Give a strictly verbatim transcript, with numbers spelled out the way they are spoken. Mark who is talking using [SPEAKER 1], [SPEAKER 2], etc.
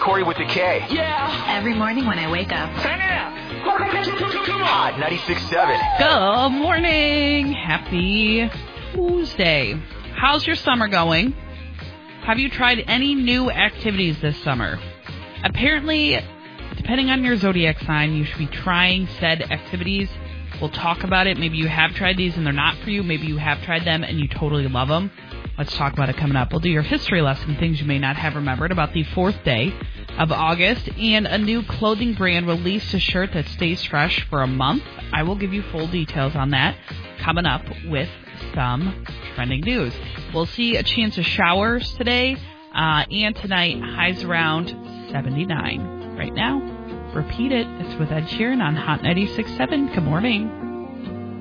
[SPEAKER 1] Corey with the K.
[SPEAKER 2] Yeah.
[SPEAKER 3] Every morning when I wake up.
[SPEAKER 2] Turn it up. Come on.
[SPEAKER 1] Hot ninety-six point seven.
[SPEAKER 4] Good morning. Happy Tuesday. How's your summer going? Have you tried any new activities this summer? Apparently, depending on your zodiac sign, you should be trying said activities. We'll talk about it. Maybe you have tried these and they're not for you. Maybe you have tried them and you totally love them. Let's talk about it coming up. We'll do your history lesson, things you may not have remembered about the fourth day of August, and a new clothing brand released a shirt that stays fresh for a month. I will give you full details on that coming up with some trending news. We'll see a chance of showers today uh, and tonight, highs around seventy-nine. Right now, repeat it. It's with Ed Sheeran on Hot ninety-six point seven. Good morning.